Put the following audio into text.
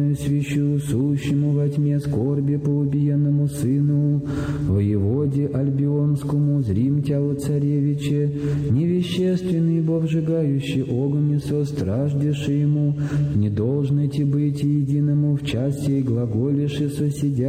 свящу сущему во тьме скорби по убиенному сыну, воеводе Альбионскому, зрим тя, о царевиче, невещественный, бо вжигающий огонь, со страждеши ему, не должны ти быть единому в части и глаголиши соседя.